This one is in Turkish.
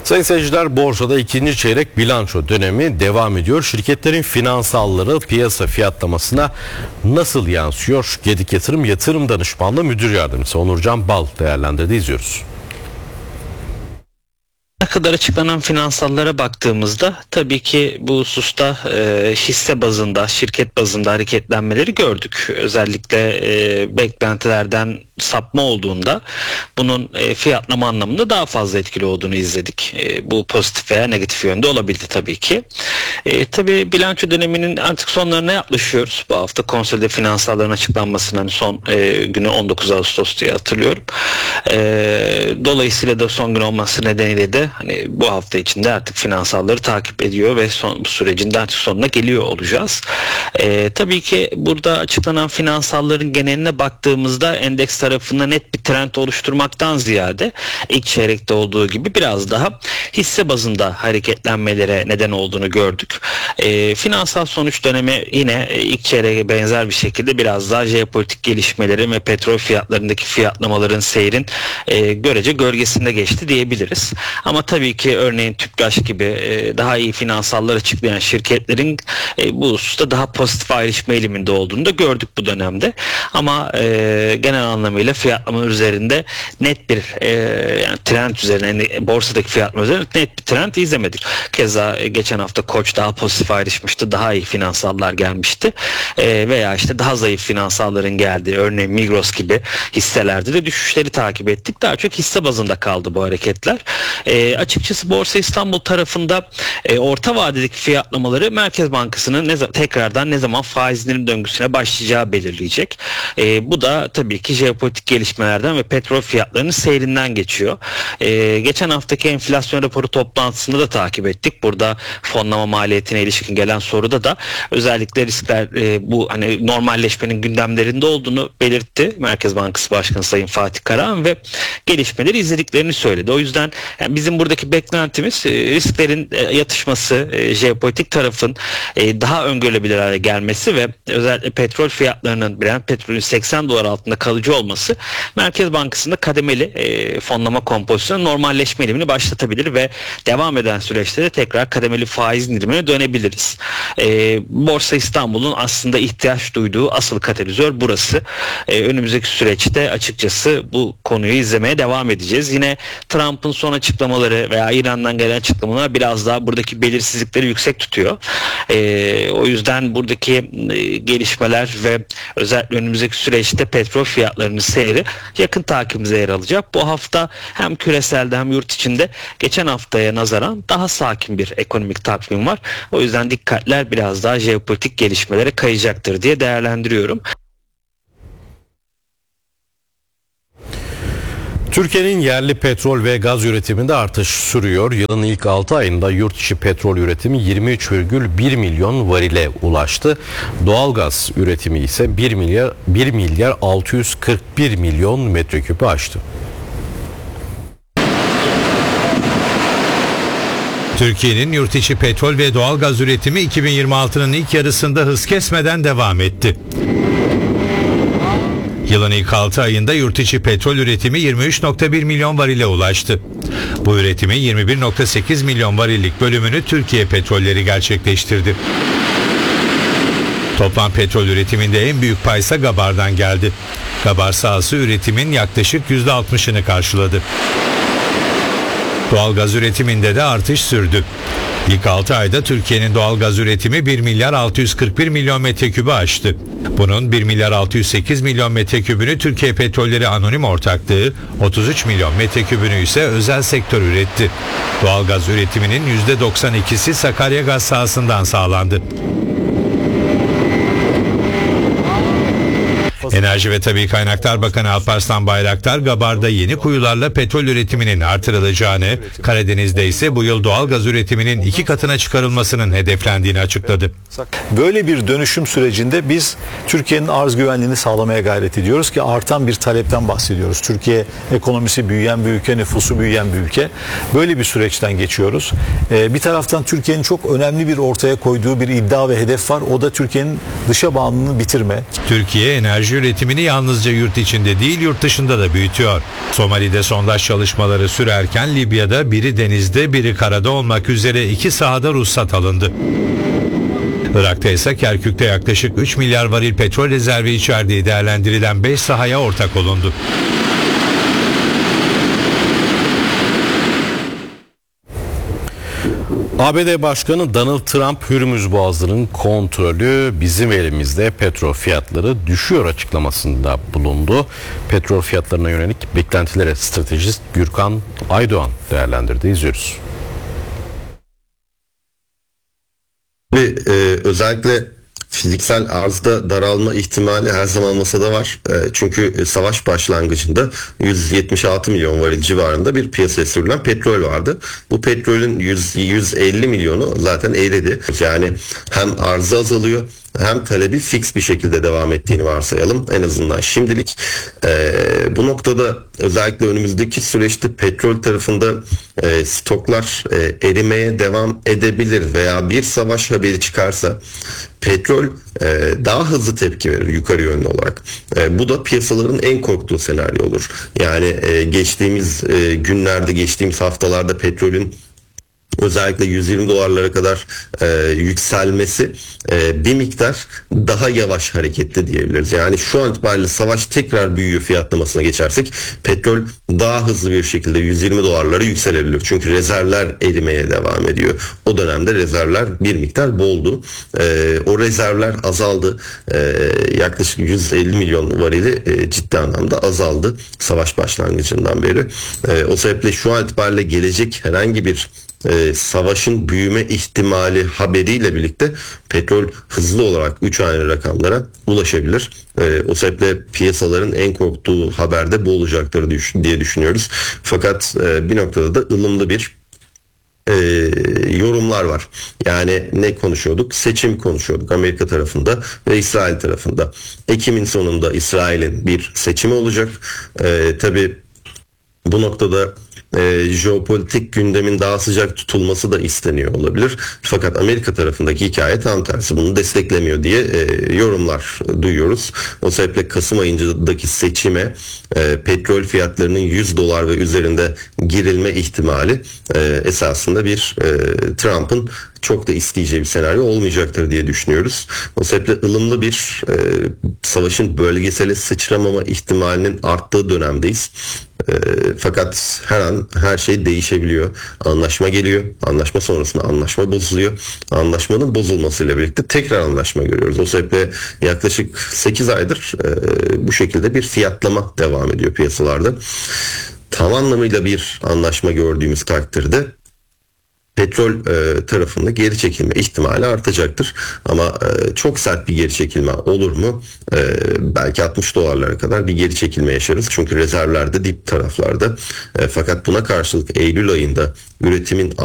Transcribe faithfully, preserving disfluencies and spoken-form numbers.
Sayın seyirciler, borsada ikinci çeyrek bilanço dönemi devam ediyor. Şirketlerin finansalları piyasa fiyatlamasına nasıl yansıyor? Gedik Yatırım Yatırım Danışmanlığı Müdür Yardımcısı Onurcan Bal değerlendirdi, izliyoruz. Ne kadar açıklanan finansallara baktığımızda tabii ki bu hususta e, hisse bazında, şirket bazında hareketlenmeleri gördük. Özellikle e, beklentilerden sapma olduğunda bunun e, fiyatlama anlamında daha fazla etkili olduğunu izledik. E, bu pozitif veya negatif yönde olabildi tabii ki. E, tabii bilanço döneminin artık sonlarına yaklaşıyoruz. Bu hafta konsolide finansalların açıklanmasının son e, günü on dokuz Ağustos diye hatırlıyorum. E, dolayısıyla da son gün olması nedeniyle de hani bu hafta içinde artık finansalları takip ediyor ve son, bu sürecin de artık sonuna geliyor olacağız. E, tabii ki burada açıklanan finansalların geneline baktığımızda endeks tarafında net bir trend oluşturmaktan ziyade ilk çeyrekte olduğu gibi biraz daha hisse bazında hareketlenmelere neden olduğunu gördük. E, finansal sonuç dönemi yine ilk çeyreğe benzer bir şekilde biraz daha jeopolitik gelişmelerin ve petrol fiyatlarındaki fiyatlamaların seyrin e, görece gölgesinde geçti diyebiliriz. Ama tabii ki örneğin Tüpraş gibi e, daha iyi finansallar açıklayan şirketlerin e, bu hususta daha pozitif ayrışma eğiliminde olduğunu da gördük bu dönemde. Ama e, genel anlamıyla fiyatlama üzerinde net bir e, yani trend üzerine, yani borsadaki fiyatlama üzerinde net bir trend izlemedik. Keza e, geçen hafta Koç daha pozitif ayrışmıştı. Daha iyi finansallar gelmişti. E, veya işte daha zayıf finansalların geldiği, örneğin Migros gibi hisselerde de düşüşleri takip ettik. Daha çok hisse bazında kaldı bu hareketler. E, açıkçası Borsa İstanbul tarafında e, orta vadedeki fiyatlamaları Merkez Bankası'nın ne, tekrardan ne zaman faiz indirim döngüsüne başlayacağı belirleyecek. E, bu da tabii ki jeopolitik gelişmelerden ve petrol fiyatlarının seyrinden geçiyor. E, geçen haftaki enflasyon raporu toplantısında da takip ettik. Burada fonlama maliyetine ilişkin gelen soruda da özellikle riskler e, bu hani normalleşmenin gündemlerinde olduğunu belirtti Merkez Bankası Başkanı Sayın Fatih Karahan ve gelişmeleri izlediklerini söyledi. O yüzden yani bizim buradaki beklentimiz e, risklerin e, yatışması, e, jeopolitik tarafın e, daha öngörülebilir hale gelmesi ve özellikle petrol fiyatlarının, Brent petrolün seksen dolar altında kalıcı olması Merkez Bankası'nda kademeli e, fonlama kompozisyonu normalleşme eğilimini başlatabilir ve devam eden süreçte de tekrar kademeli faiz indirimine dönebiliriz. E, Borsa İstanbul'un aslında ihtiyaç duyduğu asıl katalizör burası. E, önümüzdeki süreçte açıkçası bu konuyu izlemeye devam edeceğiz. Yine Trump'ın son açıklamaları veya İran'dan gelen açıklamalar biraz daha buradaki belirsizlikleri yüksek tutuyor. E, o yüzden buradaki e, gelişmeler ve özellikle önümüzdeki süreçte petrol fiyatlarının seyri yakın takibimize yer alacak. Bu hafta hem küreselde hem yurt içinde geçen haftaya nazaran daha sakin bir ekonomik takvim var. O yüzden dikkatler biraz daha jeopolitik gelişmelere kayacaktır diye değerlendiriyorum. Türkiye'nin yerli petrol ve gaz üretiminde artış sürüyor. Yılın ilk altı ayında yurt içi petrol üretimi yirmi üç virgül bir milyon varile ulaştı. Doğalgaz üretimi ise bir milyar bir milyar altı yüz kırk bir milyon metreküpü aştı. Türkiye'nin yurt içi petrol ve doğalgaz üretimi iki bin yirmi altının ilk yarısında hız kesmeden devam etti. Yılın ilk altı ayında yurt içi petrol üretimi yirmi üç virgül bir milyon varile ulaştı. Bu üretimin yirmi bir virgül sekiz milyon varillik bölümünü Türkiye Petrolleri gerçekleştirdi. Toplam petrol üretiminde en büyük pay ise Gabar'dan geldi. Gabar sahası üretimin yaklaşık yüzde altmışını karşıladı. Doğalgaz üretiminde de artış sürdü. İlk altı ayda Türkiye'nin doğalgaz üretimi bir milyar altı yüz kırk bir milyon metreküpü aştı. Bunun bir milyar altı yüz sekiz milyon metreküpünü Türkiye Petrolleri Anonim Ortaklığı, otuz üç milyon metreküpünü ise özel sektör üretti. Doğalgaz üretiminin yüzde doksan ikisi Sakarya Gaz sahasından sağlandı. Enerji ve Tabii Kaynaklar Bakanı Alparslan Bayraktar, Gabar'da yeni kuyularla petrol üretiminin artırılacağını, Karadeniz'de ise bu yıl doğalgaz üretiminin iki katına çıkarılmasının hedeflendiğini açıkladı. Böyle bir dönüşüm sürecinde biz Türkiye'nin arz güvenliğini sağlamaya gayret ediyoruz ki artan bir talepten bahsediyoruz. Türkiye ekonomisi büyüyen bir ülke, nüfusu büyüyen bir ülke. Böyle bir süreçten geçiyoruz. Ee, bir taraftan Türkiye'nin çok önemli bir ortaya koyduğu bir iddia ve hedef var. O da Türkiye'nin dışa bağımlılığını bitirme. Türkiye enerji üretimini yalnızca yurt içinde değil yurt dışında da büyütüyor. Somali'de sondaj çalışmaları sürerken Libya'da biri denizde biri karada olmak üzere iki sahada ruhsat alındı. Irak'ta ise Kerkük'te yaklaşık üç milyar varil petrol rezervi içerdiği değerlendirilen beş sahaya ortak olundu. A B D Başkanı Donald Trump, Hürmüz Boğazı'nın kontrolü bizim elimizde, petrol fiyatları düşüyor açıklamasında bulundu. Petrol fiyatlarına yönelik beklentilere stratejist Gürkan Aydoğan değerlendirdi. İzliyoruz. Ve e, özellikle fiziksel arzda daralma ihtimali her zaman masada var. E, çünkü savaş başlangıcında yüz yetmiş altı milyon varil civarında bir piyasaya sürülen petrol vardı. Bu petrolün yüz yüz elli milyonu zaten eridi. Yani hem arzı azalıyor hem talebi fix bir şekilde devam ettiğini varsayalım. En azından şimdilik. E, bu noktada özellikle önümüzdeki süreçte petrol tarafında e, stoklar e, erimeye devam edebilir veya bir savaş haberi çıkarsa petrol e, daha hızlı tepki verir yukarı yönlü olarak. E, bu da piyasaların en korktuğu senaryo olur. Yani e, geçtiğimiz e, günlerde, geçtiğimiz haftalarda petrolün özellikle yüz yirmi dolarlara kadar e, yükselmesi e, bir miktar daha yavaş hareketli diyebiliriz. Yani şu an itibariyle savaş tekrar büyüyor fiyatlamasına geçersek petrol daha hızlı bir şekilde yüz yirmi dolarlara yükselebilir. Çünkü rezervler erimeye devam ediyor. O dönemde rezervler bir miktar boldu. E, o rezervler azaldı. E, yaklaşık yüz elli milyon varili e, ciddi anlamda azaldı savaş başlangıcından beri. E, o sebeple şu an itibariyle gelecek herhangi bir Ee, savaşın büyüme ihtimali haberiyle birlikte petrol hızlı olarak üç haneli rakamlara ulaşabilir. Ee, o sebeple piyasaların en korktuğu haberde bu olacaktır diye düşünüyoruz. Fakat e, bir noktada da ılımlı bir e, yorumlar var. Yani ne konuşuyorduk? Seçim konuşuyorduk Amerika tarafında ve İsrail tarafında. Ekim'in sonunda İsrail'in bir seçimi olacak. E, tabii bu noktada E, jeopolitik gündemin daha sıcak tutulması da isteniyor olabilir. Fakat Amerika tarafındaki hikaye tam tersi, bunu desteklemiyor diye e, yorumlar duyuyoruz. O sebeple Kasım ayındaki seçime e, petrol fiyatlarının yüz dolar ve üzerinde girilme ihtimali e, esasında bir e, Trump'ın çok da isteyeceği bir senaryo olmayacaktır diye düşünüyoruz. O sebeple ılımlı bir e, savaşın bölgesele sıçramama ihtimalinin arttığı dönemdeyiz. E, fakat her an her şey değişebiliyor. Anlaşma geliyor. Anlaşma sonrasında anlaşma bozuluyor. Anlaşmanın bozulmasıyla birlikte tekrar anlaşma görüyoruz. O sebeple yaklaşık sekiz aydır e, bu şekilde bir fiyatlama devam ediyor piyasalarda. Tam anlamıyla bir anlaşma gördüğümüz takdirde petrol e, tarafında geri çekilme ihtimali artacaktır. Ama e, çok sert bir geri çekilme olur mu? E, belki altmış dolarlara kadar bir geri çekilme yaşarız. Çünkü rezervlerde dip taraflarda. E, fakat buna karşılık Eylül ayında üretimin